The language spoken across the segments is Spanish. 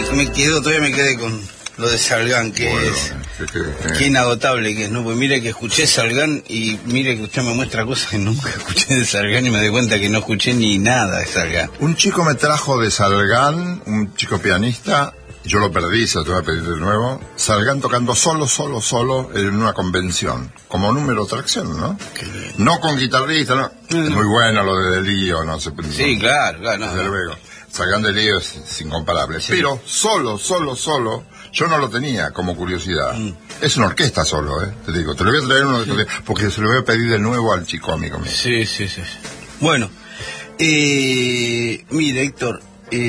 todavía me quedé con lo de Salgán, que bueno, qué inagotable que es, ¿no? Pues mire que escuché Salgán y mire que usted me muestra cosas que nunca escuché de Salgán y me doy cuenta que no escuché ni nada de Salgán. Un chico me trajo de Salgán, un chico pianista, yo lo perdí, se lo tuve que pedir de nuevo. Salgán tocando solo en una convención, como número de tracción, ¿no? No con guitarrista, ¿no? Es muy bueno lo de Lío, no sé. Sí, claro, no. Desde luego. Salgán de Lío es incomparable. Sí. Pero solo, yo no lo tenía como curiosidad. Es una orquesta solo, te digo. Te lo voy a traer uno de porque se lo voy a pedir de nuevo al chico amigo mío. Sí. Bueno, mire, Héctor,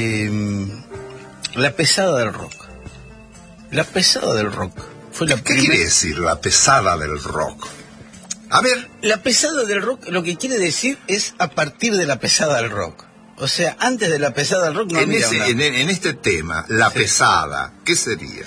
la pesada del rock. La pesada del rock fue la ¿Qué quiere decir la pesada del rock? A ver. La pesada del rock lo que quiere decir es a partir de la pesada del rock. O sea, antes de la pesada del rock no había en este tema, la pesada, ¿qué sería?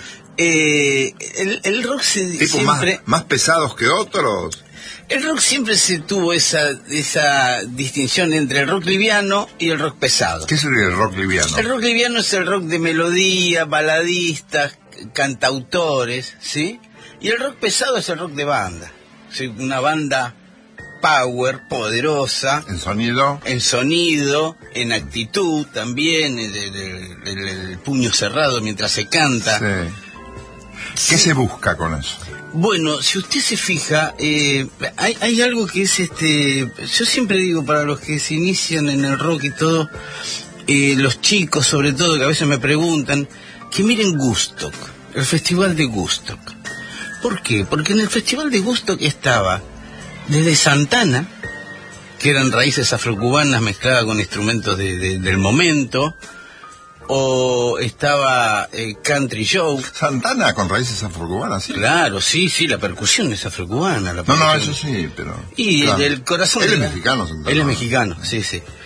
El rock ¿Tipo siempre... más pesados que otros? El rock siempre se tuvo esa distinción entre el rock liviano y el rock pesado. ¿Qué sería el rock liviano? El rock liviano es el rock de melodía, baladistas, cantautores, ¿sí? Y el rock pesado es el rock de banda, ¿sí? Una banda power, poderosa. ¿En sonido? En sonido, en actitud también, el puño cerrado mientras se canta. Sí. ¿Qué se busca con eso? Bueno, si usted se fija, hay algo que es yo siempre digo para los que se inician en el rock y todo, los chicos sobre todo, que a veces me preguntan, que miren Woodstock, el festival de Woodstock. ¿Por qué? Porque en el festival de Woodstock estaba desde Santana, que eran raíces afrocubanas mezcladas con instrumentos del momento, o estaba Country Joe. Santana con raíces afrocubanas, sí. Claro, sí, la percusión es afrocubana. No, eso sí, pero... Y claro, del corazón... Él es mexicano, Santana. Él es mexicano, sí.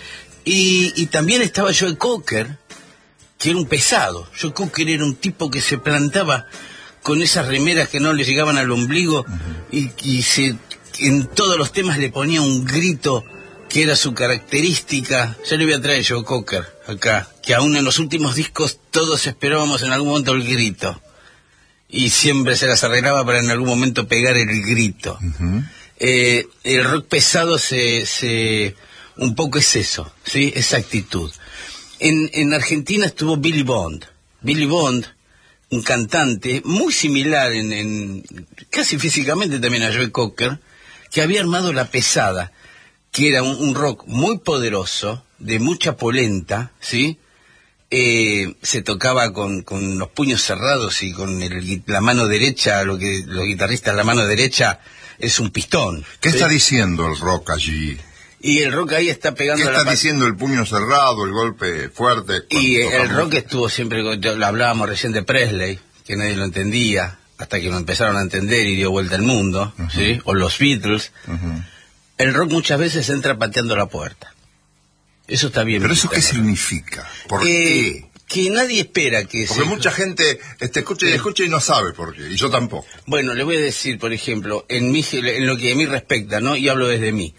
Y también estaba Joe Cocker, que era un pesado. Joe Cocker era un tipo que se plantaba con esas remeras que no le llegaban al ombligo, y en todos los temas le ponía un grito que era su característica. Yo le voy a traer Joe Cocker acá, que aún en los últimos discos todos esperábamos en algún momento el grito, y siempre se las arreglaba para en algún momento pegar el grito. El rock pesado un poco es eso, ¿sí? Esa actitud. En Argentina estuvo Billy Bond, un cantante muy similar casi físicamente también a Joe Cocker, que había armado la pesada, que era un rock muy poderoso, de mucha polenta, ¿sí? Se tocaba con los puños cerrados y con la mano derecha, lo que los guitarristas, la mano derecha es un pistón. ¿Qué está diciendo el rock allí? Y el rock ahí está pegando... ¿Qué está diciendo el puño cerrado, el golpe fuerte? Y el rock estuvo siempre... Lo hablábamos recién de Presley, que nadie lo entendía, hasta que lo empezaron a entender y dio vuelta al mundo, ¿sí? O los Beatles. El rock muchas veces entra pateando la puerta. Eso está bien. ¿Pero eso qué significa? ¿Por qué? Que nadie espera que... Porque mucha gente escucha y no sabe por qué, y yo tampoco. Bueno, le voy a decir, por ejemplo, en lo que a mí respecta, ¿no? Y hablo desde mí.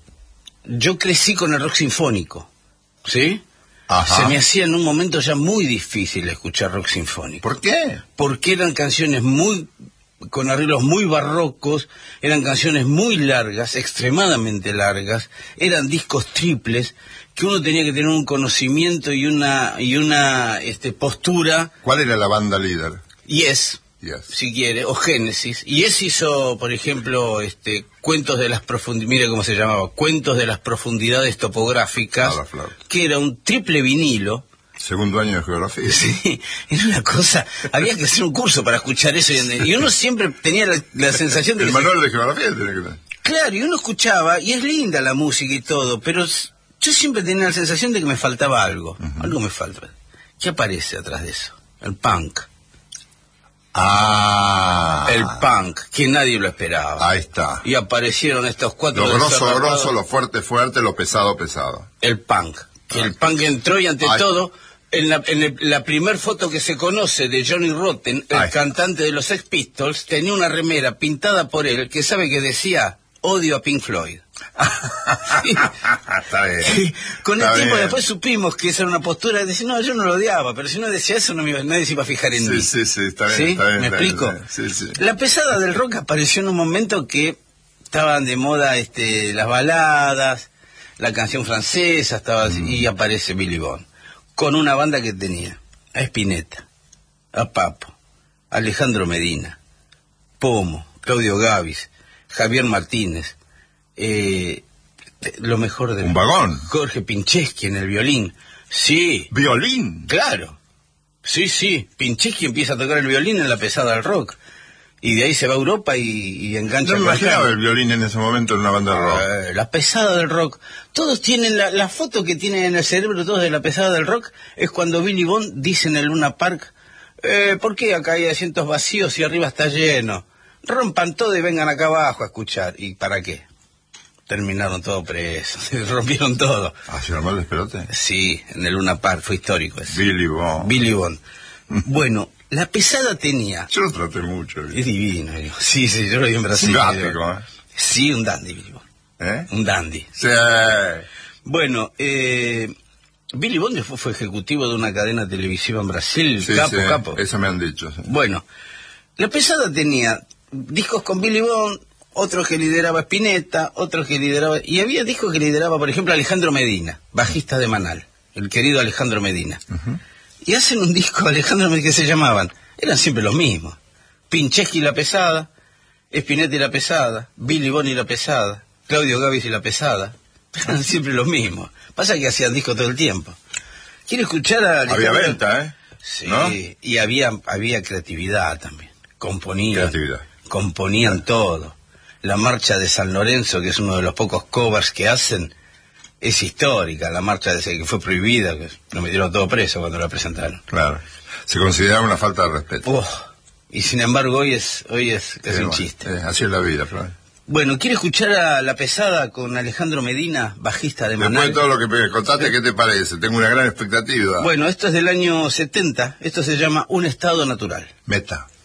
Yo crecí con el rock sinfónico, ¿sí? Se me hacía en un momento ya muy difícil escuchar rock sinfónico. ¿Por qué? Porque eran canciones con arreglos muy barrocos, eran canciones muy largas, extremadamente largas, eran discos triples, que uno tenía que tener un conocimiento y una postura. ¿Cuál era la banda líder? Yes, si quiere, o Génesis. Yes hizo, por ejemplo, Cuentos de las Profundidades, mire cómo se llamaba, Cuentos de las Profundidades Topográficas, que era un triple vinilo. Segundo año de geografía. Sí, era una cosa, había que hacer un curso para escuchar eso, y uno siempre tenía la sensación de que... El manual de geografía tiene que tener. Claro, y uno escuchaba, y es linda la música y todo, pero yo siempre tenía la sensación de que me faltaba algo. Algo me falta. ¿Qué aparece atrás de eso? El punk. El punk, que nadie lo esperaba. Ahí está. Y aparecieron estos cuatro... Lo grosso, lo fuerte, lo pesado. El punk. Que el punk entró y ante todo, en la primer foto que se conoce de Johnny Rotten, el cantante de los Sex Pistols, tenía una remera pintada por él que sabe que decía: odio a Pink Floyd. Sí. Está bien. Sí. Con Está el tiempo bien. después supimos que esa era una postura de decir, no, yo no lo odiaba, pero si no decía eso nadie se iba a fijar en mí. Sí, está bien. ¿Sí? Está bien, ¿Me está bien, explico? está bien. Sí. La pesada del rock apareció en un momento que estaban de moda las baladas, la canción francesa, y aparece Billy Bond, con una banda que tenía a Spinetta, a Papo, Alejandro Medina, Pomo, Claudio Gavis, Javier Martínez, lo mejor de Un vagón. Jorge Pincheski en el violín. Sí, Violín. claro. Sí, Pincheski empieza a tocar el violín en la pesada del rock. Y de ahí se va a Europa y engancha. No me con imaginaba Carmen. el violín en ese momento en una banda de rock. La pesada del rock. Todos tienen la foto que tienen en el cerebro todos de la pesada del rock es cuando Billy Bond dice en el Luna Park, ¿por qué acá hay asientos vacíos y arriba está lleno? Rompan todo y vengan acá abajo a escuchar. ¿Y para qué? Terminaron todos presos, rompieron todo. ¿Así normal el despelote? Sí, en el Luna Park, fue histórico eso. Billy Bond. Billy Bond. Bueno, la pesada tenía... Yo lo traté mucho. Es divino, digo. Sí, yo lo vi en Brasil. Un gático, Sí, un dandy, Billy Bond. Un dandy. Sí. Bueno, Billy Bond fue ejecutivo de una cadena televisiva en Brasil, Sí, capo. Eso me han dicho. Sí. Bueno, la pesada tenía discos con Billy Bond, otros que lideraba Spinetta, otros que lideraba... Y había discos que lideraba, por ejemplo, Alejandro Medina, bajista de Manal, el querido Alejandro Medina. Y hacen un disco, Alejandro Medina, que se llamaban, eran siempre los mismos. Pincheski y la pesada, Spinetta y la pesada, Billy Bond y la pesada, Claudio Gavis y la pesada. Eran siempre los mismos. Pasa que hacían discos todo el tiempo. Quiero escuchar a Alejandro... Había venta, Sí, ¿no? y había creatividad también. Creatividad. Componían todo. La marcha de San Lorenzo, que es uno de los pocos covers que hacen, es histórica. La marcha que fue prohibida, que lo metieron todo preso cuando la presentaron. Claro. Se consideraba una falta de respeto. Y sin embargo hoy es un chiste. Así es la vida, Flor. Bueno, ¿quiere escuchar a La Pesada con Alejandro Medina, bajista de Manal? Después de todo lo que me contaste, ¿qué te parece? Tengo una gran expectativa. Bueno, esto es del año 70. Esto se llama Un Estado Natural. Meta.